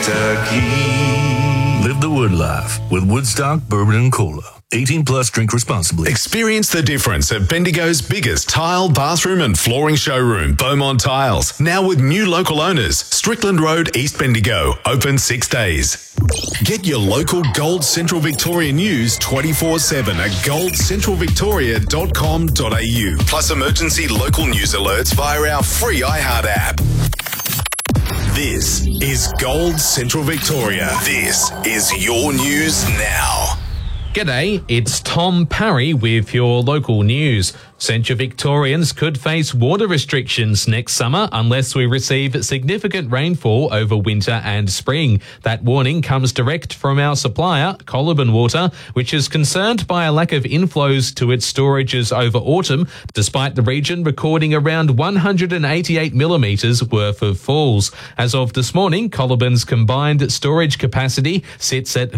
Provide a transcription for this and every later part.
Turkey. Live the Wood life with Woodstock Bourbon and Cola. 18 plus, drink responsibly. Experience the difference at Bendigo's biggest tile, bathroom and flooring showroom, Beaumont Tiles. Now with new local owners, Strickland Road, East Bendigo. Open 6 days. Get your local Gold Central Victoria news 24/7 at goldcentralvictoria.com.au. Plus emergency local news alerts via our free iHeart app. This is Gold Central Victoria. This is your news now. G'day, it's Tom Parry with your local news. Central Victorians could face water restrictions next summer unless we receive significant rainfall over winter and spring. That warning comes direct from our supplier, Coliban Water, which is concerned by a lack of inflows to its storages over autumn, despite the region recording around 188 millimetres worth of falls. As of this morning, Coliban's combined storage capacity sits at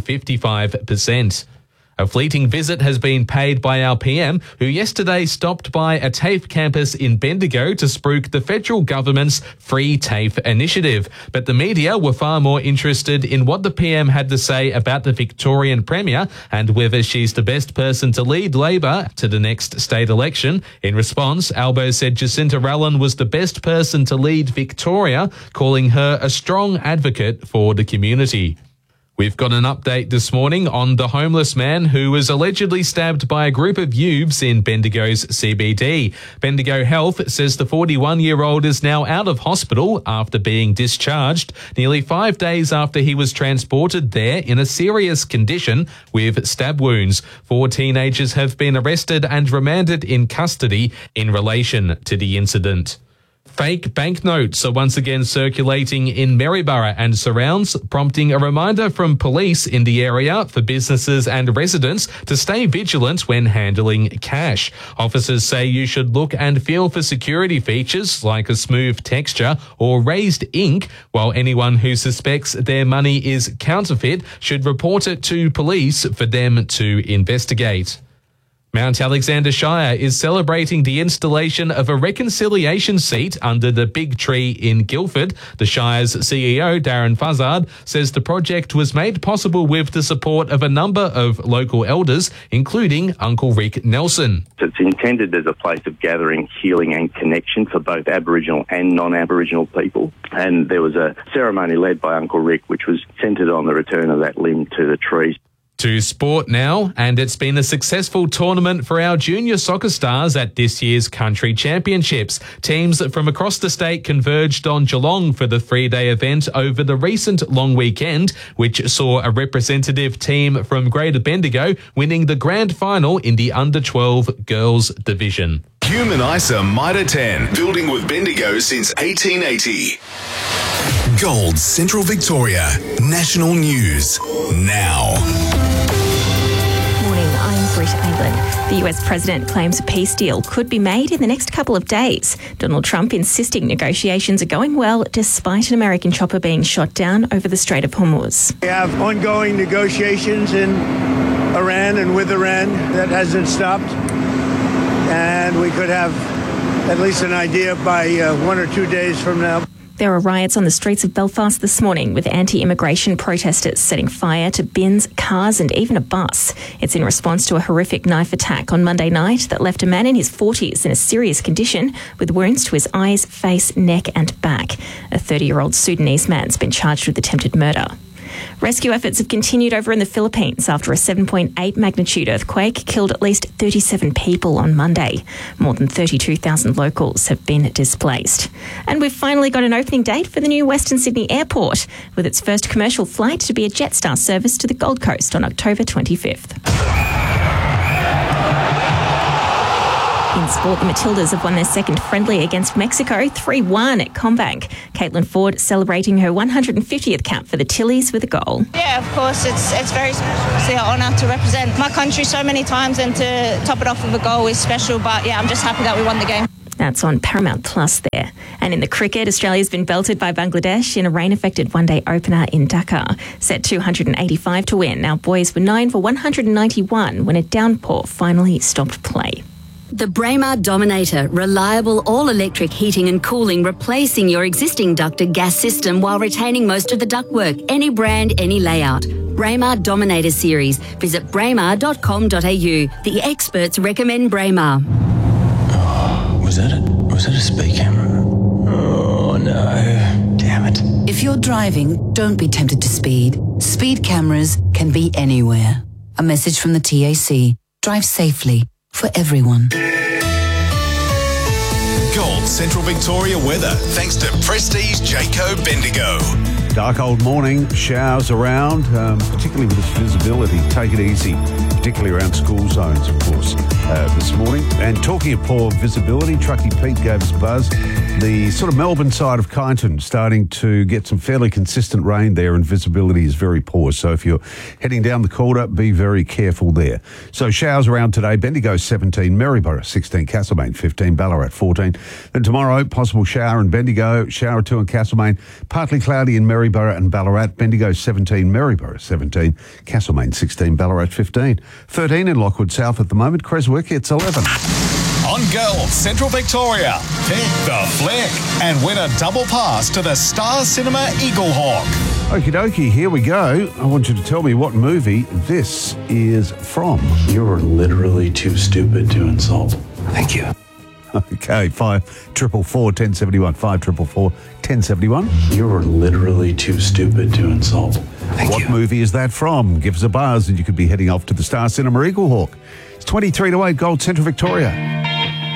55%. A fleeting visit has been paid by our PM, who yesterday stopped by a TAFE campus in Bendigo to spruik the federal government's Free TAFE initiative. But the media were far more interested in what the PM had to say about the Victorian Premier and whether she's the best person to lead Labor to the next state election. In response, Albo said Jacinta Rallan was the best person to lead Victoria, calling her a strong advocate for the community. We've got an update this morning on the homeless man who was allegedly stabbed by a group of youths in Bendigo's CBD. Bendigo Health says the 41-year-old is now out of hospital after being discharged nearly 5 days after he was transported there in a serious condition with stab wounds. 4 teenagers have been arrested and remanded in custody in relation to the incident. Fake banknotes are once again circulating in Maryborough and surrounds, prompting a reminder from police in the area for businesses and residents to stay vigilant when handling cash. Officers say you should look and feel for security features like a smooth texture or raised ink, while anyone who suspects their money is counterfeit should report it to police for them to investigate. Mount Alexander Shire is celebrating the installation of a reconciliation seat under the big tree in Guildford. The Shire's CEO, Darren Fuzzard, says the project was made possible with the support of a number of local elders, including Uncle Rick Nelson. It's intended as a place of gathering, healing and connection for both Aboriginal and non-Aboriginal people. And there was a ceremony led by Uncle Rick, which was centred on the return of that limb to the tree. To sport now, and it's been a successful tournament for our junior soccer stars at this year's country championships. Teams from across the state converged on Geelong for the 3-day event over the recent long weekend, which saw a representative team from Greater Bendigo winning the grand final in the under-12 girls division. Human ISA Mitre 10, building with Bendigo since 1880. Gold Central Victoria, national news now. Morning, I'm Britt Aylan. The US president claims a peace deal could be made in the next couple of days. Donald Trump insisting negotiations are going well despite an American chopper being shot down over the Strait of Hormuz. We have ongoing negotiations in Iran and with Iran that hasn't stopped. And we could have at least an idea by 1 or 2 days from now. There were riots on the streets of Belfast this morning with anti-immigration protesters setting fire to bins, cars and even a bus. It's in response to a horrific knife attack on Monday night that left a man in his 40s in a serious condition with wounds to his eyes, face, neck and back. A 30-year-old Sudanese man's been charged with attempted murder. Rescue efforts have continued over in the Philippines after a 7.8 magnitude earthquake killed at least 37 people on Monday. More than 32,000 locals have been displaced. And we've finally got an opening date for the new Western Sydney Airport, with its first commercial flight to be a Jetstar service to the Gold Coast on October 25th. In sport, the Matildas have won their second friendly against Mexico 3-1 at CommBank. Caitlin Ford celebrating her 150th cap for the Tillies with a goal. Yeah, of course, it's very special, an honour to represent my country so many times, and to top it off with a goal is special. But yeah, I'm just happy that we won the game. That's on Paramount Plus there. And in the cricket, Australia's been belted by Bangladesh in a rain-affected one-day opener in Dhaka. Set 285 to win. Our boys were 9 for 191 when a downpour finally stopped play. The Braemar Dominator, reliable all-electric heating and cooling, replacing your existing ducted gas system while retaining most of the ductwork. Any brand, any layout. Braemar Dominator series. Visit braemar.com.au. The experts recommend Braemar. Was that a speed camera? Oh no, damn it. If you're driving, don't be tempted to speed. Speed cameras can be anywhere. A message from the TAC. Drive safely for everyone. Gold Central Victoria weather thanks to Prestige Jayco Bendigo. Dark old morning, showers around, particularly with this visibility. Take it easy, particularly around school zones, of course, this morning. And talking of poor visibility, Truckee Pete gave us a buzz. The sort of Melbourne side of Kyneton starting to get some fairly consistent rain there, and visibility is very poor. So if you're heading down the Calder, be very careful there. So showers around today, Bendigo 17, Maryborough 16, Castlemaine 15, Ballarat 14. Then tomorrow, possible shower in Bendigo, shower or two in Castlemaine, partly cloudy in Maryborough and Ballarat, Bendigo 17, Maryborough 17, Castlemaine 16, Ballarat 15. 13 in Lockwood South at the moment, Creswick it's 11. On Gold Central Victoria, pick the flick and win a double pass to the Star Cinema Eagle Hawk. Okie dokie, here we go. I want you to tell me what movie this is from. You're literally too stupid to insult. Thank you. Okay, 5444 1071, 5444 1071. You're literally too stupid to insult. What movie is that from? Give us a buzz and you could be heading off to the Star Cinema Eagle Hawk. It's 23 to 8, Gold Central Victoria.